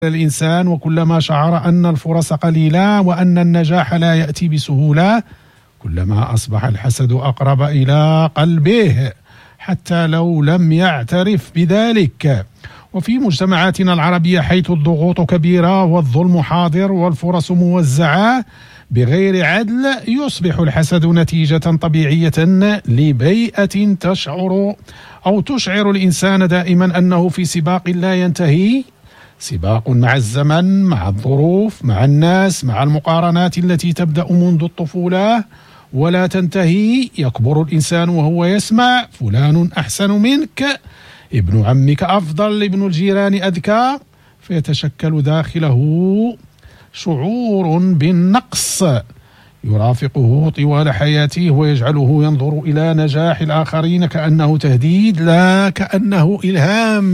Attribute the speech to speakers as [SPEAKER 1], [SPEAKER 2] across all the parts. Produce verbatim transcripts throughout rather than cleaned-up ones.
[SPEAKER 1] الإنسان، وكلما شعر أن الفرص قليلة وأن النجاح لا يأتي بسهولة كلما أصبح الحسد أقرب إلى قلبه حتى لو لم يعترف بذلك. وفي مجتمعاتنا العربية حيث الضغوط كبيرة والظلم حاضر والفرص موزعة بغير عدل، يصبح الحسد نتيجة طبيعية لبيئة تشعر أو تشعر الإنسان دائما أنه في سباق لا ينتهي، سباق مع الزمن، مع الظروف، مع الناس، مع المقارنات التي تبدأ منذ الطفولة ولا تنتهي. يكبر الإنسان وهو يسمع فلان أحسن منك، ابن عمك أفضل، ابن الجيران أذكى، فيتشكل داخله شعور بالنقص يرافقه طوال حياته ويجعله ينظر إلى نجاح الآخرين كأنه تهديد لا كأنه إلهام.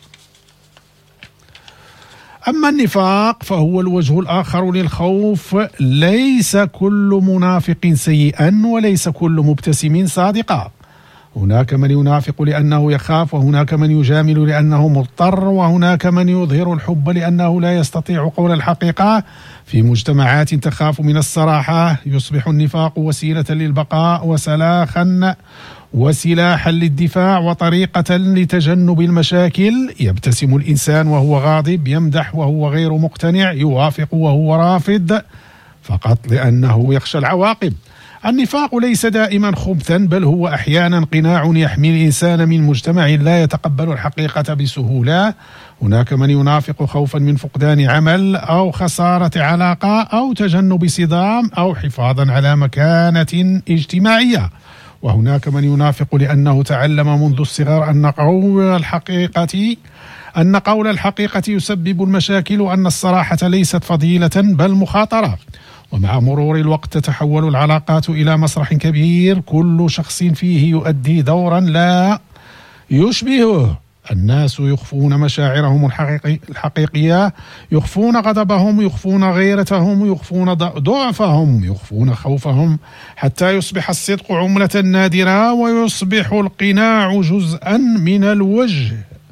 [SPEAKER 1] أما النفاق فهو الوجه الآخر للخوف. ليس كل منافق سيئا وليس كل مبتسم صادقا. هناك من ينافق لأنه يخاف، وهناك من يجامل لأنه مضطر، وهناك من يظهر الحب لأنه لا يستطيع قول الحقيقة. في مجتمعات تخاف من الصراحة يصبح النفاق وسيلة للبقاء وسلاخا وسلاحا للدفاع وطريقة لتجنب المشاكل. يبتسم الإنسان وهو غاضب، يمدح وهو غير مقتنع، يوافق وهو رافض فقط لأنه يخشى العواقب. النفاق ليس دائما خبثا، بل هو أحيانا قناع يحمي الإنسان من مجتمع لا يتقبل الحقيقة بسهولة. هناك من ينافق خوفا من فقدان عمل أو خسارة علاقة أو تجنب صدام أو حفاظا على مكانة اجتماعية. وهناك من ينافق لأنه تعلم منذ الصغر أن قول الحقيقة أن قول الحقيقة يسبب المشاكل، وأن الصراحة ليست فضيلة بل مخاطرة. ومع مرور الوقت تتحول العلاقات إلى مسرح كبير كل شخص فيه يؤدي دورا لا يشبهه. الناس يخفون مشاعرهم الحقيقي الحقيقية، يخفون غضبهم، يخفون غيرتهم، يخفون ضعفهم، يخفون خوفهم، حتى يصبح الصدق عملة نادرة ويصبح القناع جزءا من الوجه.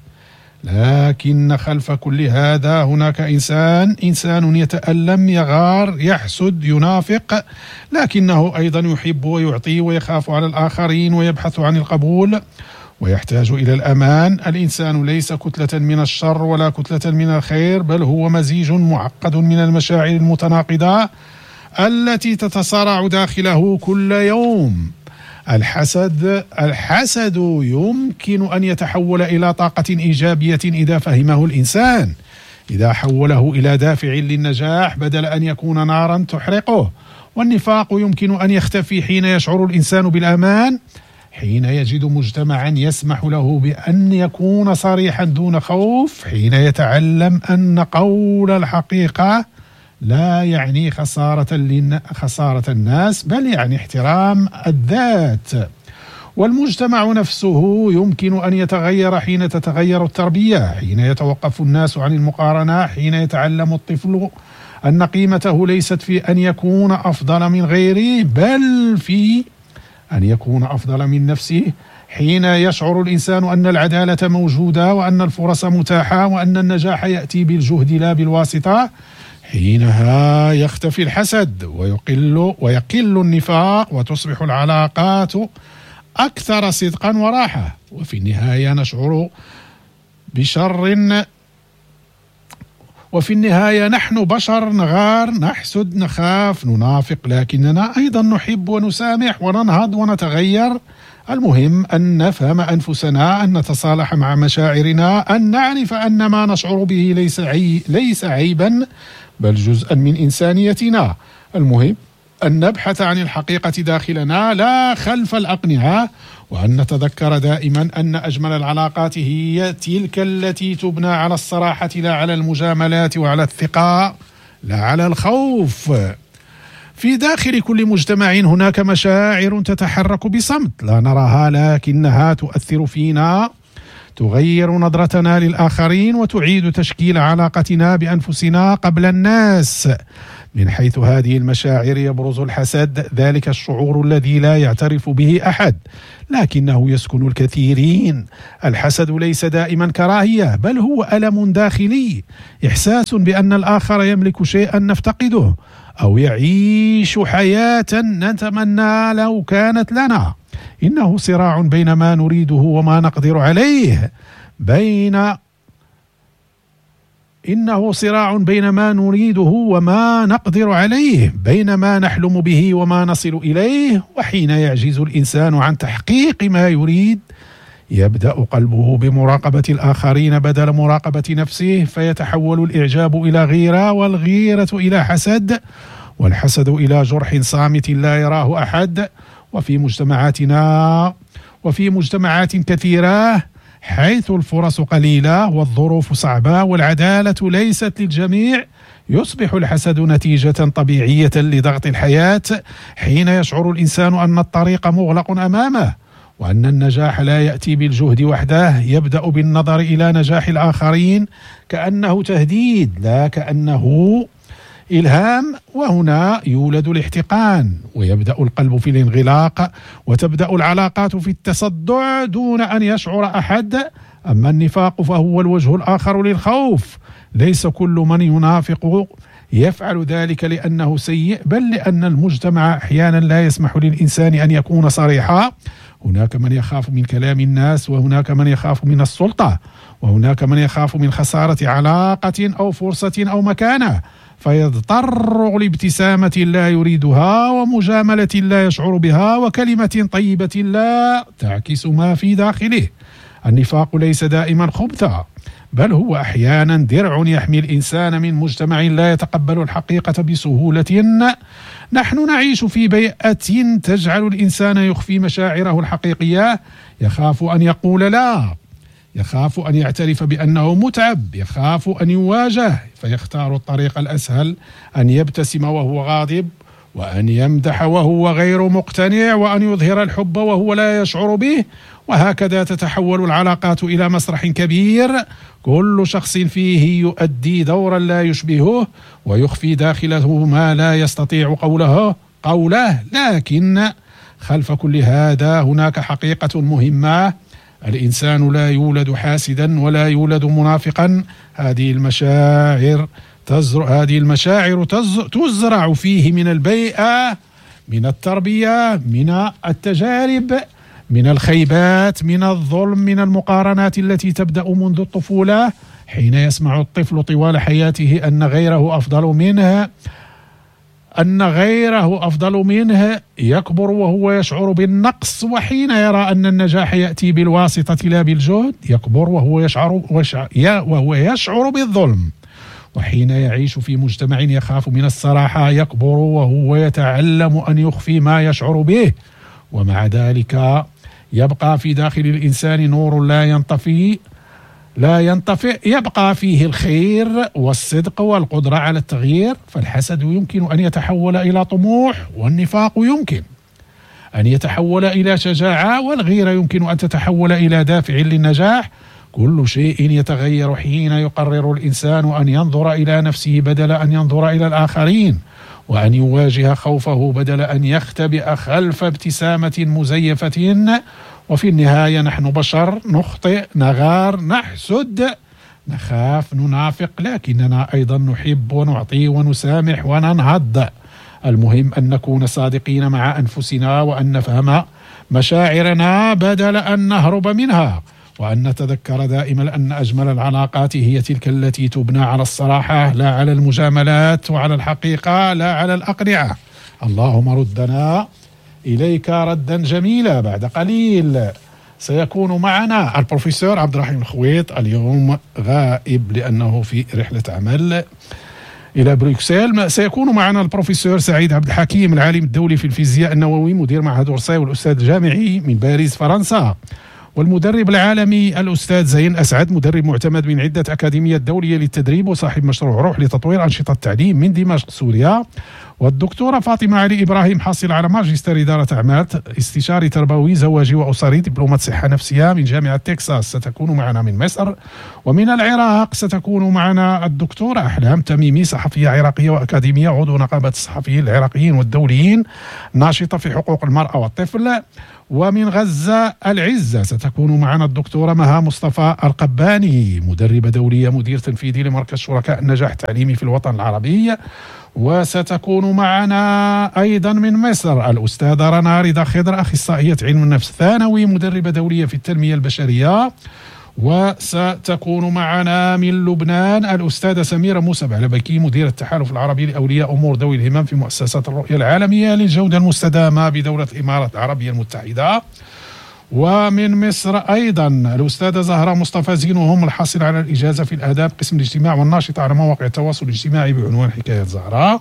[SPEAKER 1] لكن خلف كل هذا هناك إنسان إنسان يتألم، يغار، يحسد، ينافق، لكنه أيضا يحب ويعطي ويخاف على الآخرين ويبحث عن القبول ويحتاج إلى الأمان. الإنسان ليس كتلة من الشر ولا كتلة من الخير، بل هو مزيج معقد من المشاعر المتناقضة التي تتصارع داخله كل يوم. الحسد الحسد يمكن أن يتحول إلى طاقة إيجابية إذا فهمه الإنسان، إذا حوله إلى دافع للنجاح بدل أن يكون نارا تحرقه. والنفاق يمكن أن يختفي حين يشعر الإنسان بالأمان، حين يجد مجتمعا يسمح له بأن يكون صريحا دون خوف، حين يتعلم أن قول الحقيقة لا يعني خسارة لن... خسارة الناس، بل يعني احترام الذات. والمجتمع نفسه يمكن أن يتغير حين تتغير التربية، حين يتوقف الناس عن المقارنة، حين يتعلم الطفل أن قيمته ليست في أن يكون أفضل من غيره بل في أن يكون أفضل من نفسه، حين يشعر الإنسان أن العدالة موجودة وأن الفرص متاحة وأن النجاح يأتي بالجهد لا بالواسطة. حينها يختفي الحسد ويقل ويقل النفاق وتصبح العلاقات أكثر صدقا وراحة. وفي النهاية نشعر بشر وفي النهاية نحن بشر، نغار، نحسد، نخاف، ننافق، لكننا أيضا نحب ونسامح وننهض ونتغير. المهم أن نفهم أنفسنا، أن نتصالح مع مشاعرنا، أن نعرف أن ما نشعر به ليس عي... ليس عيبا بل جزءا من إنسانيتنا. المهم أن نبحث عن الحقيقة داخلنا لا خلف الأقنعة، وأن نتذكر دائما أن أجمل العلاقات هي تلك التي تبنى على الصراحة لا على المجاملات، وعلى الثقة لا على الخوف. في داخل كل مجتمع هناك مشاعر تتحرك بصمت لا نراها لكنها تؤثر فينا، تغير نظرتنا للآخرين وتعيد تشكيل علاقتنا بأنفسنا قبل الناس. من حيث هذه المشاعر يبرز الحسد، ذلك الشعور الذي لا يعترف به أحد لكنه يسكن الكثيرين. الحسد ليس دائما كراهية، بل هو ألم داخلي، إحساس بأن الآخر يملك شيئا نفتقده أو يعيش حياة نتمنى لو كانت لنا. إنه صراع بين ما نريده وما نقدر عليه، بين إنه صراع بين ما نريده وما نقدر عليه، بين ما نحلم به وما نصل إليه. وحين يعجز الإنسان عن تحقيق ما يريد يبدأ قلبه بمراقبة الآخرين بدل مراقبة نفسه، فيتحول الإعجاب إلى غيرة، والغيرة إلى حسد، والحسد إلى جرح صامت لا يراه أحد. وفي مجتمعاتنا وفي مجتمعات كثيرة حيث الفرص قليلة والظروف صعبة والعدالة ليست للجميع، يصبح الحسد نتيجة طبيعية لضغط الحياة. حين يشعر الإنسان أن الطريق مغلق أمامه وأن النجاح لا يأتي بالجهد وحده، يبدأ بالنظر إلى نجاح الآخرين كأنه تهديد لا كأنه إلهام. وهنا يولد الاحتقان، ويبدأ القلب في الانغلاق، وتبدأ العلاقات في التصدع دون أن يشعر أحد. أما النفاق فهو الوجه الآخر للخوف. ليس كل من ينافق يفعل ذلك لأنه سيء، بل لأن المجتمع أحيانا لا يسمح للإنسان أن يكون صريحا. هناك من يخاف من كلام الناس، وهناك من يخاف من السلطة، وهناك من يخاف من خسارة علاقة أو فرصة أو مكانة، فيضطر لابتسامة لا يريدها، ومجاملة لا يشعر بها، وكلمة طيبة لا تعكس ما في داخله. النفاق ليس دائما خبثا، بل هو أحيانا درع يحمي الإنسان من مجتمع لا يتقبل الحقيقة بسهولة. نحن نعيش في بيئة تجعل الإنسان يخفي مشاعره الحقيقية، يخاف أن يقول لا، يخاف أن يعترف بأنه متعب، يخاف أن يواجه، فيختار الطريق الأسهل، أن يبتسم وهو غاضب، وأن يمدح وهو غير مقتنع، وأن يظهر الحب وهو لا يشعر به. وهكذا تتحول العلاقات إلى مسرح كبير، كل شخص فيه يؤدي دورا لا يشبهه، ويخفي داخله ما لا يستطيع قوله قوله لكن خلف كل هذا هناك حقيقة مهمة: الإنسان لا يولد حاسدا ولا يولد منافقا. هذه المشاعر تزرع هذه المشاعر تزرع فيه من البيئة، من التربية، من التجارب، من الخيبات، من الظلم، من المقارنات التي تبدأ منذ الطفولة. حين يسمع الطفل طوال حياته أن غيره أفضل منه أن غيره أفضل منه يكبر وهو يشعر بالنقص، وحين يرى أن النجاح يأتي بالواسطة لا بالجهد يكبر وهو يشعر وهو يشعر بالظلم. وحين يعيش في مجتمع يخاف من الصراحة يكبر وهو يتعلم أن يخفي ما يشعر به. ومع ذلك يبقى في داخل الإنسان نور لا ينطفي لا ينطفئ، يبقى فيه الخير والصدق والقدرة على التغيير. فالحسد يمكن أن يتحول إلى طموح، والنفاق يمكن أن يتحول إلى شجاعة، والغيرة يمكن أن تتحول إلى دافع للنجاح. كل شيء يتغير حين يقرر الإنسان أن ينظر إلى نفسه بدل أن ينظر إلى الآخرين، وأن يواجه خوفه بدل أن يختبئ خلف ابتسامة مزيفة. وفي النهاية نحن بشر، نخطئ، نغار، نحسد، نخاف، ننافق، لكننا أيضا نحب ونعطي ونسامح وننهض. المهم أن نكون صادقين مع أنفسنا، وأن نفهم مشاعرنا بدل أن نهرب منها، وأن نتذكر دائما أن أجمل العلاقات هي تلك التي تبنى على الصراحة لا على المجاملات، وعلى الحقيقة لا على الأقنعة. اللهم ردنا إليك ردا جميلا. بعد قليل سيكون معنا البروفيسور عبد الرحيم الخويط، اليوم غائب لأنه في رحلة عمل إلى بروكسل. سيكون معنا البروفيسور سعيد عبد الحكيم، العالم الدولي في الفيزياء النووي، مدير معهد أورساي والأستاذ الجامعي من باريس فرنسا. والمدرب العالمي الأستاذ زين أسعد، مدرب معتمد من عدة أكاديميات دولية للتدريب وصاحب مشروع روح لتطوير أنشطة التعليم من دمشق سوريا. والدكتورة فاطمة علي إبراهيم، حاصل على ماجستير إدارة أعمال، استشاري تربوي زواجي وأسري، دبلومة صحة نفسية من جامعة تكساس، ستكون معنا من مصر. ومن العراق ستكون معنا الدكتورة أحلام تميمي، صحفية عراقية وأكاديمية، عضو نقابة الصحفيين العراقيين والدوليين، ناشطة في حقوق المرأة والطفل. ومن غزة العزة ستكون معنا الدكتورة مها مصطفى القباني، مدربة دولية، مدير تنفيذي لمركز شركاء النجاح التعليمي في الوطن العربي. وستكون معنا أيضا من مصر الأستاذة رنا رضا خضر، أخصائية علم النفس ثانوي، مدربة دولية في التنمية البشرية. وستكون معنا من لبنان الأستاذة سميرة موسى بعلبكي، مدير التحالف العربي لأولياء أمور ذوي الهمم في مؤسسات الرؤية العالمية للجودة المستدامة بدولة الإمارات العربية المتحدة. ومن مصر أيضا الأستاذة زهرة مصطفى زين، وهم الحاصل على الإجازة في الآداب قسم الاجتماع والناشطة على مواقع التواصل الاجتماعي بعنوان حكاية زهرة.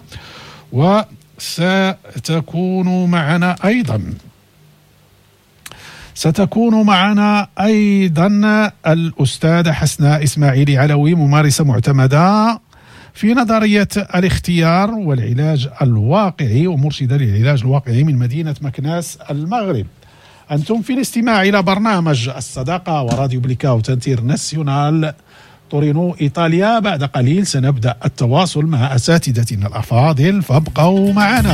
[SPEAKER 1] وستكون معنا أيضا ستكون معنا أيضا الأستاذة حسناء إسماعيلي علوي، ممارسة معتمدة في نظرية الاختيار والعلاج الواقعي ومرشدة للعلاج الواقعي من مدينة مكناس المغرب. أنتم في الاستماع إلى برنامج الصداقة وراديو بليكاو تنتير ناسيونال تورينو إيطاليا. بعد قليل سنبدأ التواصل مع أساتذتنا الأفاضل، فابقوا معنا.